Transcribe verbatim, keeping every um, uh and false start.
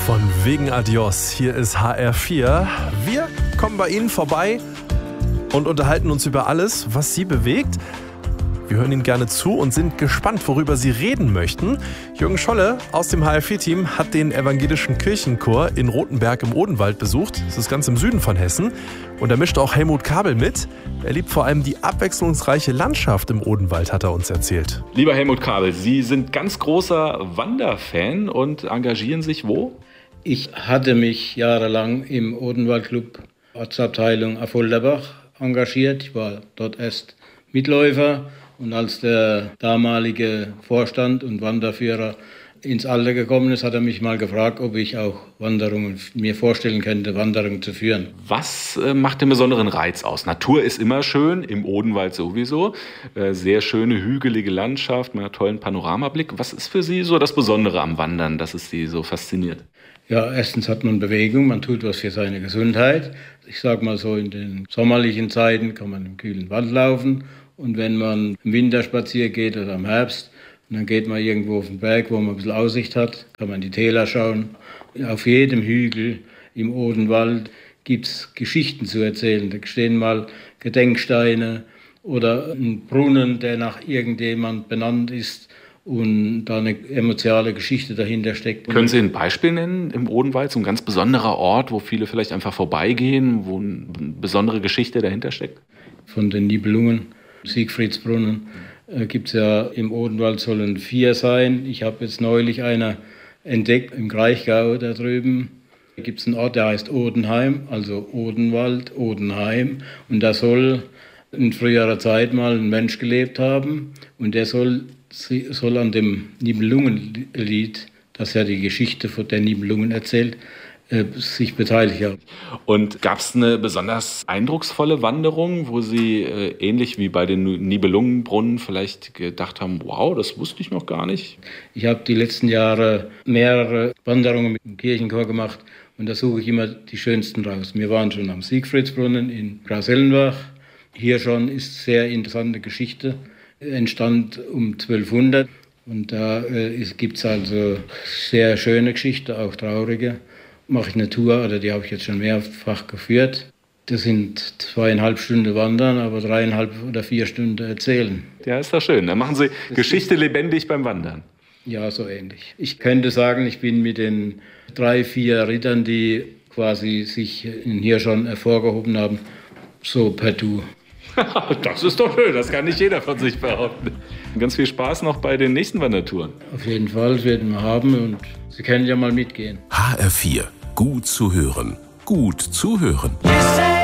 Von wegen Adios, hier ist H R vier. Wir kommen bei Ihnen vorbei und unterhalten uns über alles, was Sie bewegt. Wir hören Ihnen gerne zu und sind gespannt, worüber Sie reden möchten. Jürgen Scholle aus dem H R vier-Team hat den evangelischen Kirchenchor in Rothenberg im Odenwald besucht. Das ist ganz im Süden von Hessen. Und da mischt auch Helmut Kabel mit. Er liebt vor allem die abwechslungsreiche Landschaft im Odenwald, hat er uns erzählt. Lieber Helmut Kabel, Sie sind ganz großer Wanderfan und engagieren sich wo? Ich hatte mich jahrelang im Odenwaldclub Ortsabteilung Affolterbach engagiert. Ich war dort erst Mitläufer und als der damalige Vorstand und Wanderführer ins Alter gekommen ist, hat er mich mal gefragt, ob ich auch Wanderungen mir vorstellen könnte, Wanderungen zu führen. Was äh, macht den besonderen Reiz aus? Natur ist immer schön, im Odenwald sowieso. Äh, sehr schöne, hügelige Landschaft mit einem tollen Panoramablick. Was ist für Sie so das Besondere am Wandern, dass es Sie so fasziniert? Ja, erstens hat man Bewegung, man tut was für seine Gesundheit. Ich sage mal so, in den sommerlichen Zeiten kann man im kühlen Wald laufen. Und wenn man im Winter spazieren geht oder im Herbst, und dann geht man irgendwo auf den Berg, wo man ein bisschen Aussicht hat, kann man die Täler schauen. Auf jedem Hügel im Odenwald gibt es Geschichten zu erzählen. Da stehen mal Gedenksteine oder ein Brunnen, der nach irgendjemand benannt ist und da eine emotionale Geschichte dahinter steckt. Können Sie ein Beispiel nennen im Odenwald, so ein ganz besonderer Ort, wo viele vielleicht einfach vorbeigehen, wo eine besondere Geschichte dahinter steckt? Von den Nibelungen, Siegfriedsbrunnen, äh, gibt es ja im Odenwald, sollen vier sein. Ich habe jetzt neulich einer entdeckt im Kraichgau da drüben. Da gibt es einen Ort, der heißt Odenheim, also Odenwald, Odenheim. Und da soll in früherer Zeit mal ein Mensch gelebt haben und der soll soll an dem Nibelungenlied, das ja die Geschichte von der Nibelungen erzählt, äh, sich beteiligen. Und gab es eine besonders eindrucksvolle Wanderung, wo Sie äh, ähnlich wie bei den Nibelungenbrunnen vielleicht gedacht haben, wow, das wusste ich noch gar nicht? Ich habe die letzten Jahre mehrere Wanderungen mit dem Kirchenchor gemacht und da suche ich immer die schönsten raus. Wir waren schon am Siegfriedsbrunnen in Grausellenbach. Hier schon ist eine sehr interessante Geschichte. Entstand um zwölfhundert und da äh, gibt es also sehr schöne Geschichten, auch traurige. Mache ich eine Tour, oder die habe ich jetzt schon mehrfach geführt. Das sind zweieinhalb Stunden wandern, aber dreieinhalb oder vier Stunden erzählen. Ja, ist doch schön. Dann machen Sie das Geschichte lebendig beim Wandern. Ja, so ähnlich. Ich könnte sagen, ich bin mit den drei, vier Rittern, die quasi sich hier schon hervorgehoben haben, so per Du. Das ist doch schön, das kann nicht jeder von sich behaupten. Ganz viel Spaß noch bei den nächsten Wandertouren. Auf jeden Fall, das werden wir haben und Sie können ja mal mitgehen. H R vier, gut zu hören, gut zuhören.